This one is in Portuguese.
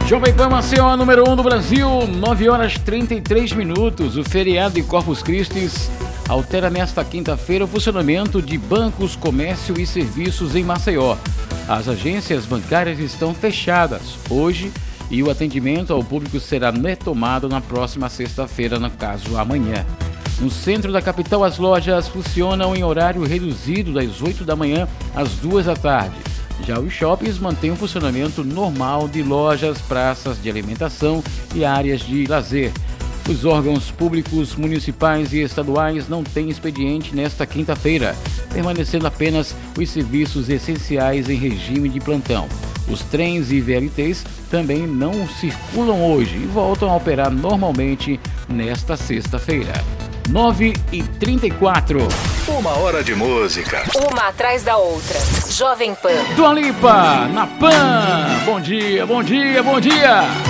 Jovem Pan Maceió, número 1 do Brasil, 9h33. O feriado de Corpus Christi altera nesta quinta-feira o funcionamento de bancos, comércio e serviços em Maceió. As agências bancárias estão fechadas hoje e o atendimento ao público será retomado na próxima sexta-feira, no caso amanhã. No centro da capital, as lojas funcionam em horário reduzido das 8 da manhã às 2 da tarde. Já os shoppings mantêm o funcionamento normal de lojas, praças de alimentação e áreas de lazer. Os órgãos públicos municipais e estaduais não têm expediente nesta quinta-feira, permanecendo apenas os serviços essenciais em regime de plantão. Os trens e VLTs também não circulam hoje e voltam a operar normalmente nesta sexta-feira. 9h34. Uma hora de música. Uma atrás da outra. Jovem Pan. Dua Lipa, na Pan. Bom dia, bom dia, bom dia.